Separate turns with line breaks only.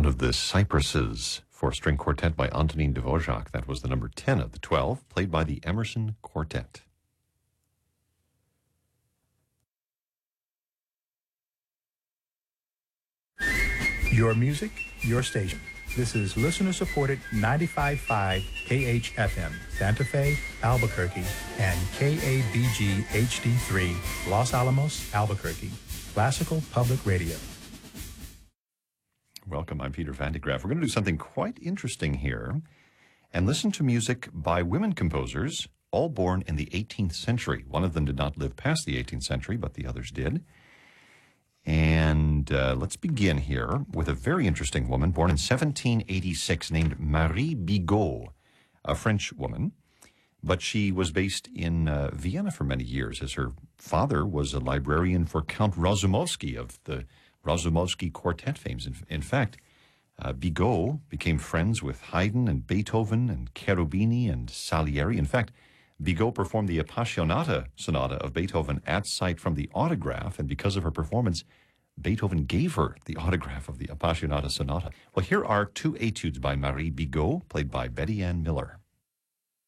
Sound of the Cypresses for string quartet by Antonin Dvorak. That was the number 10 of the 12, played by the Emerson Quartet.
Your music, your station. This is listener-supported 95.5 KHFM, Santa Fe, Albuquerque, and KABG HD3, Los Alamos, Albuquerque. Classical Public Radio.
Welcome, I'm Peter Van de Graaff. We're going to do something quite interesting here and listen to music by women composers, all born in the 18th century. One of them did not live past the 18th century, but the others did. And let's begin here with a very interesting woman born in 1786 named Marie Bigot, a French woman. But she was based in Vienna for many years, as her father was a librarian for Count Razumovsky of the Razumovsky Quartet fames. In fact, Bigot became friends with Haydn and Beethoven and Cherubini and Salieri. In fact, Bigot performed the Appassionata Sonata of Beethoven at sight from the autograph, and because of her performance, Beethoven gave her the autograph of the Appassionata Sonata. Well, here are two etudes by Marie Bigot, played by Betty Ann Miller.